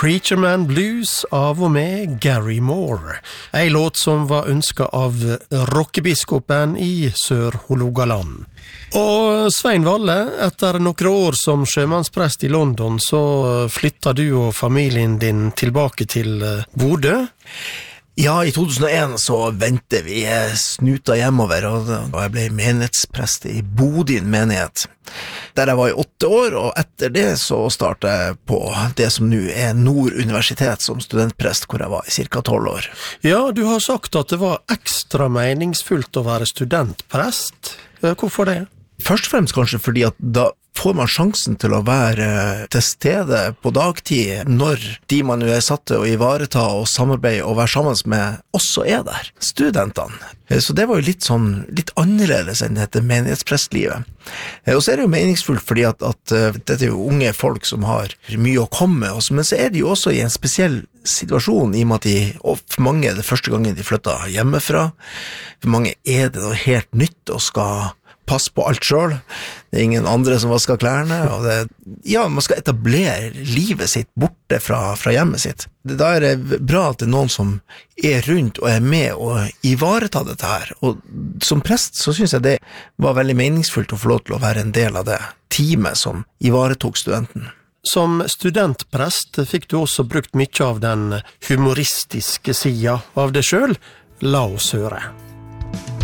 Preacher Man Blues av og med Gary Moore. En låt som var ønsket av rockebiskopen i Sør-Hålogaland. Og Svein Valle, etter noen år som sjømannsprest i London, så flyttet du og familien din tilbake til Bodø. Ja, i 2001 så vendte vi snuta hjemover, og jeg ble menighetsprest i Bodin menighet, der jeg var i 8 år, og etter det så startet jeg på det som nå Nord Universitet som studentprest, hvor jeg var i cirka 12 år. Ja, du har sagt at det var ekstra meningsfullt å være studentprest. Hvorfor det? Først og fremst kanskje fordi at da får man sjansen til å være til stede på dagtid når de man jo satt til å ivareta og samarbeide og være sammen med også der, studentene. Så det var jo litt annerledes enn dette menighetsprestlivet. Og så det jo meningsfullt fordi at dette jo unge folk som har mye å komme med, men så de jo også i en spesiell situasjon i og med at for mange det første gangen de flyttet hjemmefra. For mange det noe helt nytt og skal pass på alt selv. Det ingen andre som vasker klærne, og man skal etablere livet sitt borte fra hjemmet sitt. Da det bra at det noen som rundt og med og ivaretar dette her. Og som prest så synes jeg det var veldig meningsfullt å få lov til å være en del av det teamet som ivaretok studenten. Som studentprest fikk du også brukt mye av den humoristiske siden av det selv. La oss høre.